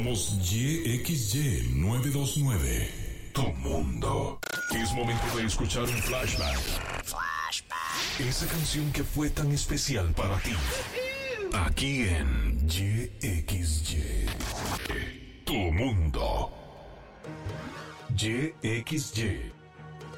Somos YXY 929. Tu mundo. Es momento de escuchar un flashback. Esa canción que fue tan especial para ti. Aquí en YXY. Tu mundo. YXY